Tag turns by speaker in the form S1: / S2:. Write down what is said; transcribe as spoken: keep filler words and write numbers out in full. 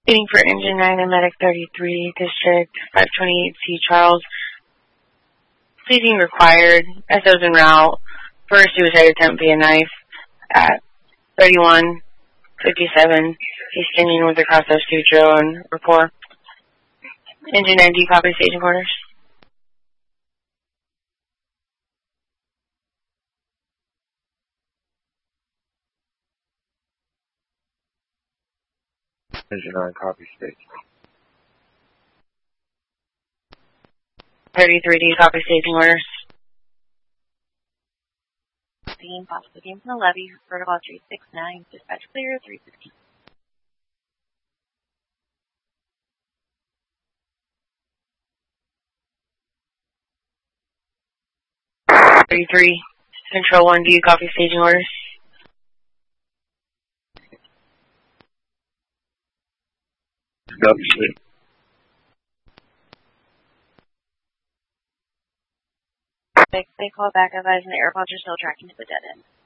S1: Waiting for Engine nine and Medic thirty-three, District five twenty-eight C, Charles. Pleasing required. S O's en route for a suicide attempt via knife at thirty-one fifty-seven. He's standing with the cross of Sutro and rapport. Engine nine, do you copy staging orders?
S2: Engine nine, copy stage.
S1: thirty-three, do you copy staging orders?
S3: Being possible game from the levee, protocol three six nine, dispatch clear, three fifteen.
S1: thirty-three, Control one, do you copy staging orders?
S2: Copy stage.
S3: They, they call back, advising the airpods are still tracking to the dead end.